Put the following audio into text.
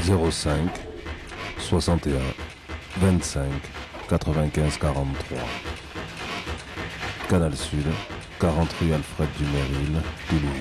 05 61 25 95 43. Canal Sud, 40 rue Alfred Dumeril, Toulouse.